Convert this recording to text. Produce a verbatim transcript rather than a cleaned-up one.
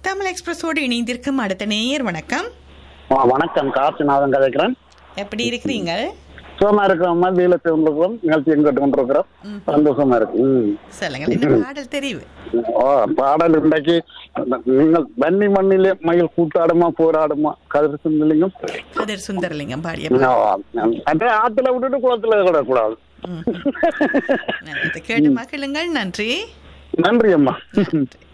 தமிழ் எக்ஸ்பிரஸோடு இணைந்திருக்கும் அடுத்த நேயர் வணக்கம். வணக்கம், காசிநாதன் கதைக்கிறேன். எப்படி இருக்கிறீங்க? சுகமா இருக்கிறோம், வீல சேர்ந்துருக்கிறோம், நிகழ்ச்சி எங்கிட்டு கொண்டிருக்கிறோம், சந்தோஷமா இருக்கு. சொல்லுங்கள், என்ன பாடல் தெரிவு? ஓ பாடல் இன்றைக்கு நீங்கள் வன்னி மண்ணிலே மயில் கூட்டாடுமா போராடுமா கதிர் சுந்தரலிங்கம் கதிர் சுந்தரலிங்கம் பாடிய அதே ஆத்துல விட்டுட்டு குளத்துல விடக்கூடாது. கேட்டு மகிழுங்கள். நன்றி. நன்றி அம்மா. நன்றி.